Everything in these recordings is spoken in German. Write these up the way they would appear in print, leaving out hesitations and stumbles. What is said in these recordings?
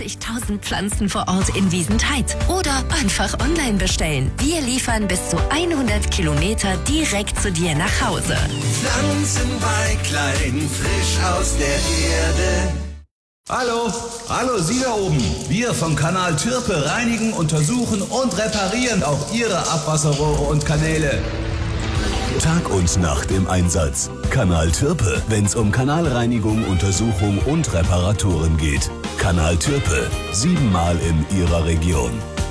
20.000 Pflanzen vor Ort in Wiesentheid. Oder einfach online bestellen. Wir liefern bis zu 100 Kilometer direkt zu dir nach Hause. Pflanzen bei Klein, frisch aus der Erde. Hallo, Sie da oben. Wir vom Kanal Türpe reinigen, untersuchen und reparieren auch Ihre Abwasserrohre und Kanäle. Tag und Nacht im Einsatz. Kanal Türpe, wenn's um Kanalreinigung, Untersuchung und Reparaturen geht. Kanal Türpe, 7-mal in Ihrer Region.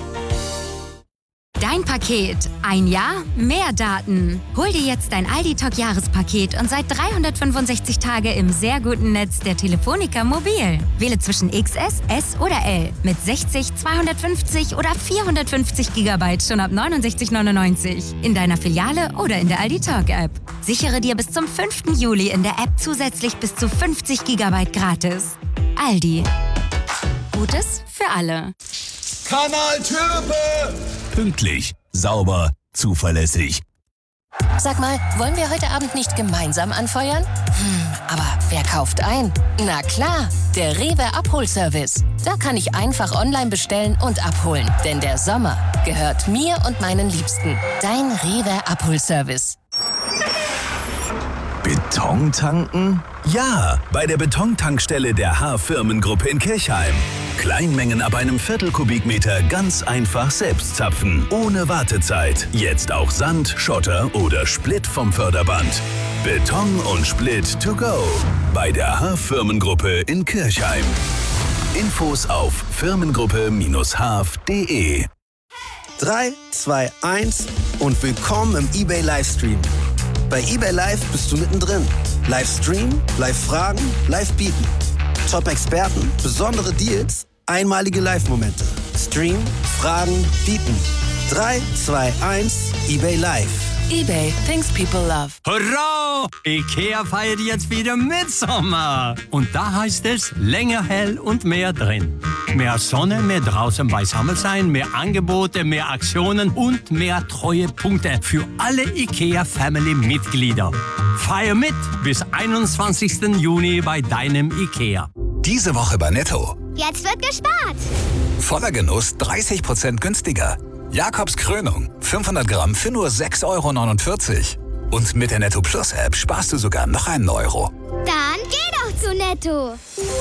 Dein Paket. Ein Jahr, mehr Daten. Hol dir jetzt dein Aldi Talk Jahrespaket und sei 365 Tage im sehr guten Netz der Telefonica Mobil. Wähle zwischen XS, S oder L mit 60, 250 oder 450 GB schon ab 69,99 in deiner Filiale oder in der Aldi Talk App. Sichere dir bis zum 5. Juli in der App zusätzlich bis zu 50 GB gratis. Aldi. Gutes für alle. Kanal Türpe! Pünktlich, sauber, zuverlässig. Sag mal, wollen wir heute Abend nicht gemeinsam anfeuern? Aber wer kauft ein? Na klar, der Rewe Abholservice. Da kann ich einfach online bestellen und abholen. Denn der Sommer gehört mir und meinen Liebsten. Dein Rewe Abholservice. Beton tanken? Ja, bei der Betontankstelle der H-Firmengruppe in Kirchheim. Kleinmengen ab einem Viertelkubikmeter ganz einfach selbst zapfen, ohne Wartezeit. Jetzt auch Sand, Schotter oder Split vom Förderband. Beton und Split to go. Bei der H-Firmengruppe in Kirchheim. Infos auf firmengruppe-haf.de. 3, 2, 1 und willkommen im eBay Livestream. Bei eBay Live bist du mittendrin. Livestream, Live-Fragen, Live-Bieten. Top-Experten, besondere Deals, einmalige Live-Momente. Stream, Fragen, Bieten. 3, 2, 1, eBay Live. eBay, things people love. Hurra! IKEA feiert jetzt wieder Mitsommer. Und da heißt es, länger hell und mehr drin. Mehr Sonne, mehr draußen beisammen sein, mehr Angebote, mehr Aktionen und mehr Treuepunkte für alle IKEA-Family-Mitglieder. Feier mit bis 21. Juni bei deinem IKEA. Diese Woche bei Netto. Jetzt wird gespart. Voller Genuss 30% günstiger. Jakobs Krönung, 500 Gramm für nur 6,49 €. Und mit der Netto Plus App sparst du sogar noch einen Euro. Dann geh doch zu Netto.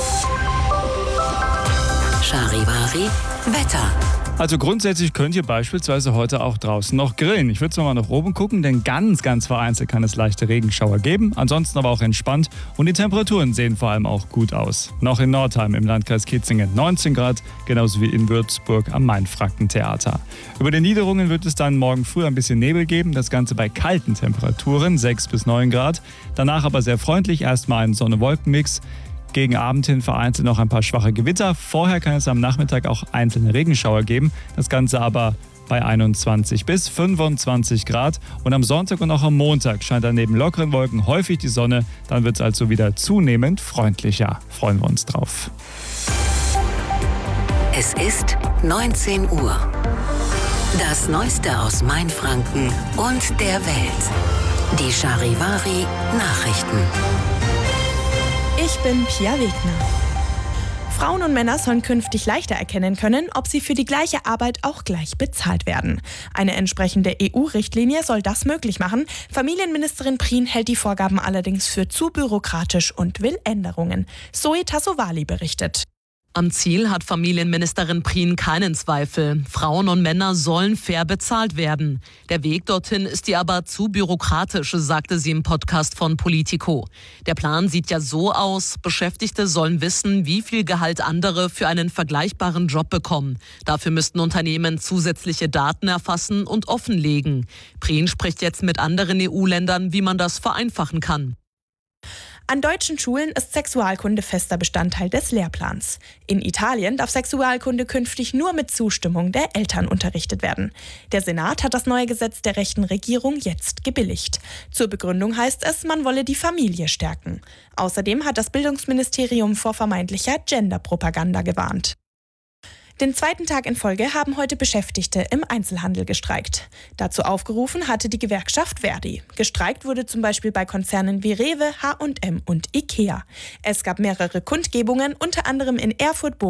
Charivari Wetter. Also grundsätzlich könnt ihr beispielsweise heute auch draußen noch grillen. Ich würde zwar mal nach oben gucken, denn ganz vereinzelt kann es leichte Regenschauer geben. Ansonsten aber auch entspannt und die Temperaturen sehen vor allem auch gut aus. Noch in Nordheim im Landkreis Kitzingen 19 Grad, genauso wie in Würzburg am Main-Franken-Theater. Über den Niederungen wird es dann morgen früh ein bisschen Nebel geben, das Ganze bei kalten Temperaturen 6 bis 9 Grad. Danach aber sehr freundlich, erstmal ein Sonne-Wolken-Mix. Gegen Abend hin vereinzelt noch ein paar schwache Gewitter. Vorher kann es am Nachmittag auch einzelne Regenschauer geben. Das Ganze aber bei 21 bis 25 Grad. Und am Sonntag und auch am Montag scheint dann neben lockeren Wolken häufig die Sonne. Dann wird es also wieder zunehmend freundlicher. Freuen wir uns drauf. Es ist 19 Uhr. Das Neueste aus Mainfranken und der Welt. Die Charivari Nachrichten. Ich bin Pia Wegner. Frauen und Männer sollen künftig leichter erkennen können, ob sie für die gleiche Arbeit auch gleich bezahlt werden. Eine entsprechende EU-Richtlinie soll das möglich machen. Familienministerin Prien hält die Vorgaben allerdings für zu bürokratisch und will Änderungen. Zoe Tassovali berichtet. Am Ziel hat Familienministerin Prien keinen Zweifel. Frauen und Männer sollen fair bezahlt werden. Der Weg dorthin ist ihr aber zu bürokratisch, sagte sie im Podcast von Politico. Der Plan sieht ja so aus, Beschäftigte sollen wissen, wie viel Gehalt andere für einen vergleichbaren Job bekommen. Dafür müssten Unternehmen zusätzliche Daten erfassen und offenlegen. Prien spricht jetzt mit anderen EU-Ländern, wie man das vereinfachen kann. An deutschen Schulen ist Sexualkunde fester Bestandteil des Lehrplans. In Italien darf Sexualkunde künftig nur mit Zustimmung der Eltern unterrichtet werden. Der Senat hat das neue Gesetz der rechten Regierung jetzt gebilligt. Zur Begründung heißt es, man wolle die Familie stärken. Außerdem hat das Bildungsministerium vor vermeintlicher Genderpropaganda gewarnt. Den zweiten Tag in Folge haben heute Beschäftigte im Einzelhandel gestreikt. Dazu aufgerufen hatte die Gewerkschaft Verdi. Gestreikt wurde zum Beispiel bei Konzernen wie Rewe, H&M und Ikea. Es gab mehrere Kundgebungen, unter anderem in Erfurt,